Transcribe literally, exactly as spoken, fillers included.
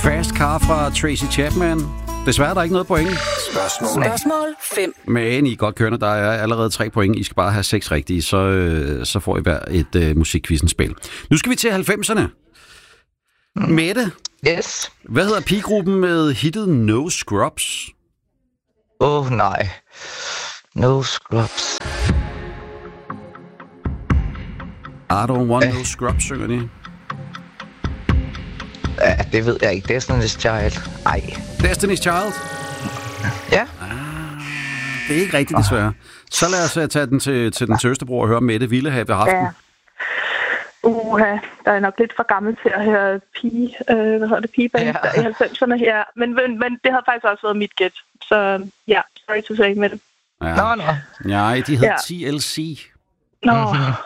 Fast Car fra Tracy Chapman. Desværre er der ikke noget point. Spørgsmål. Spørgsmål fem. Men I er godt kørende. Der er allerede tre point. I skal bare have seks rigtige, så, øh, så får I hver et øh, musikquizen-spil. Nu skal vi til halvfemserne. Mm. Mette. Yes. Hvad hedder pigegruppen med hittet No Scrubs? Åh, oh, nej. No Scrubs. I don't want no scrubs, synger de. Ja, det ved jeg ikke. Destiny's Child. Ej. Destiny's Child? Ja. Ah, det er ikke rigtigt, desværre. Så lad os uh, tage den til, til den tørste bror og høre, Mette ville have haft den. Ja. Uha, der er nok lidt for gammel til at høre pige, øh, hvad hedder det, pigeband ja. i halvfemserne her. Men, men, men det havde faktisk også været mit gæt. Så ja, sorry to say med det. Ja. Nå, nå. Nej, de hed Ja. T L C. Nå. Mm-hmm.